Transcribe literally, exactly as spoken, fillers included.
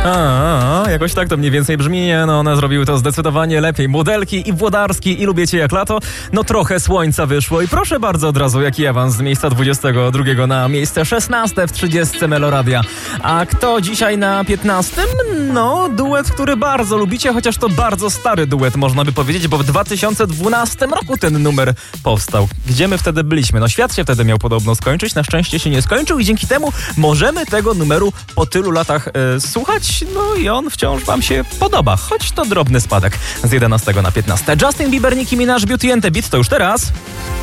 A, a, a, jakoś tak to mniej więcej brzmi, no one zrobiły to zdecydowanie lepiej. Modelki i Włodarski i Lubię Cię jak lato. No trochę słońca wyszło i proszę bardzo od razu, jaki awans z miejsca dwudziestego drugiego na miejsce szesnaste w trzydziestce Meloradia. A kto dzisiaj na piętnastym? No, duet, który bardzo lubicie, chociaż to bardzo stary duet, można by powiedzieć, bo w dwa tysiące dwunastym roku ten numer powstał. Gdzie my wtedy byliśmy? No świat się wtedy miał podobno skończyć, na szczęście się nie skończył i dzięki temu możemy tego numeru po tylu latach e, słuchać, no i on wciąż wam się podoba, choć to drobny spadek z jedenastego na piętnaste. Justin Bieber, Nicki Minaj, Beauty and the Beat, to już teraz.